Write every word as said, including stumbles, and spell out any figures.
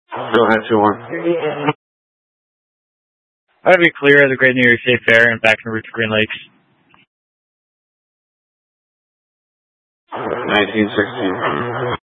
Go ahead, two one. I would be clear of the Great New York State Fair and back en route to Green Lakes. nineteen sixteen.